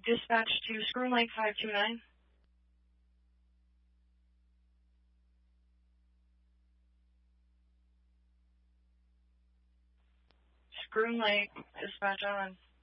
Dispatch to Schroon Lake 529. Schroon Lake, dispatch on.